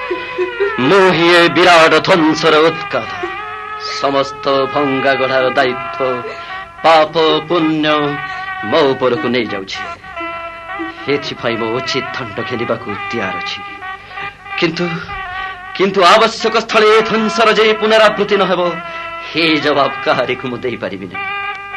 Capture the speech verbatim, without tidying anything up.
ମୁଁ ହିଁ ଏ ବିରାଟ ଧ୍ୱଂସର ଉତ୍କାଦ। ସମସ୍ତ ଭଙ୍ଗା ଗଢାର ଦାୟିତ୍ୱ ପାପ ପୁଣ୍ୟ ମୋ ଉପରକୁ ନେଇଯାଉଛି। ଏଥିପାଇଁ ମୁଁ ଉଚିତ ଦଣ୍ଡ ଘେନିବାକୁ ତିଆର ଅଛି। କିନ୍ତୁ କିନ୍ତୁ ଆବଶ୍ୟକ ସ୍ଥଳେ ଏ ଧ୍ୱଂସର ଯେ ପୁନରାବୃତ୍ତି ନ ହେବ, ଏ ଜବାବ କାହାରିକୁ ମୁଁ ଦେଇପାରିବିନି।